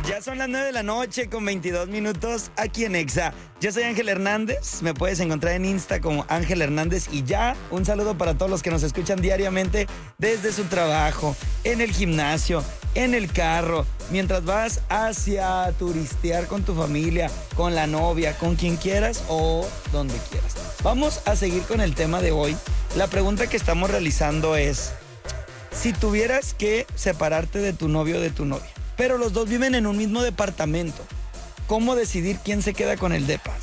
Ya son las 9 de la noche con 22 minutos aquí en Exa. Yo soy Ángel Hernández, me puedes encontrar en Insta como Ángel Hernández y ya un saludo para todos los que nos escuchan diariamente desde su trabajo, en el gimnasio, en el carro, mientras vas hacia turistear con tu familia, con la novia, con quien quieras o donde quieras. Vamos a seguir con el tema de hoy. La pregunta que estamos realizando es, si tuvieras que separarte de tu novio o de tu novia, pero los dos viven en un mismo departamento, ¿cómo decidir quién se queda con el depa?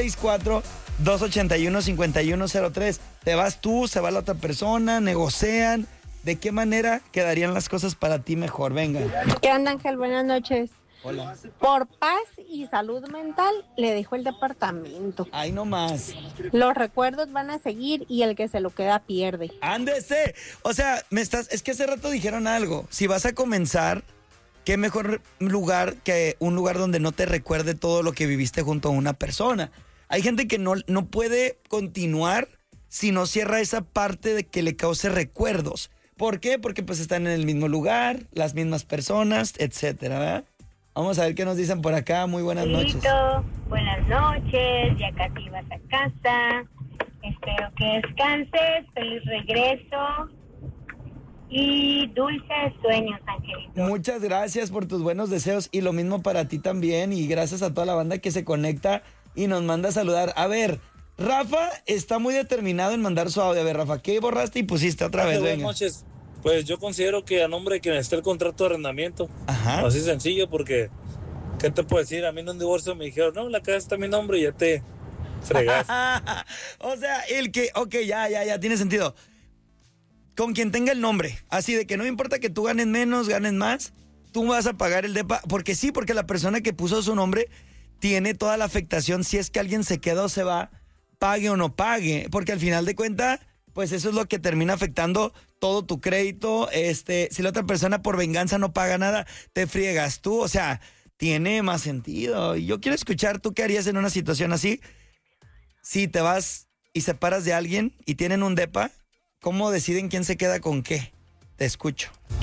664-281-5103. ¿Te vas tú, se va la otra persona, negocian? ¿De qué manera quedarían las cosas para ti mejor? Venga. ¿Qué onda, Ángel? Buenas noches. Hola. Por paz y salud mental, le dejo el departamento. Ay, no más. Los recuerdos van a seguir y el que se lo queda pierde. ¡Ándese! O sea, es que hace rato dijeron algo. Si vas a comenzar, qué mejor lugar que un lugar donde no te recuerde todo lo que viviste junto a una persona. Hay gente que no puede continuar si no cierra esa parte de que le cause recuerdos. ¿Por qué? Porque pues están en el mismo lugar, las mismas personas, etcétera, ¿verdad? Vamos a ver qué nos dicen por acá. Muy buenas noches. Buenas noches, ya casi vas a casa. Espero que descanses, feliz regreso y dulces sueños, Angelito. Muchas gracias por tus buenos deseos y lo mismo para ti también, y gracias a toda la banda que se conecta y nos manda a saludar. A ver, Rafa está muy determinado en mandar su audio. A ver, Rafa, ¿qué borraste y pusiste otra vez? Buenas Venga. noches. Pues yo considero que a nombre de quien esté el contrato de arrendamiento, Ajá. así sencillo, porque ¿qué te puedo decir? A mí en un divorcio me dijeron, no, la casa está a mi nombre y ya te fregaste. O sea, ok, ya, tiene sentido. Con quien tenga el nombre, así de que no importa que tú ganes menos, ganes más, tú vas a pagar el depa, porque sí, porque la persona que puso su nombre tiene toda la afectación si es que alguien se queda o se va, pague o no pague, porque al final de cuentas, pues eso es lo que termina afectando todo tu crédito. Si la otra persona por venganza no paga nada, te friegas tú, o sea, tiene más sentido. Y yo quiero escuchar, ¿tú qué harías en una situación así? Si te vas y separas de alguien y tienen un depa, ¿cómo deciden quién se queda con qué? Te escucho.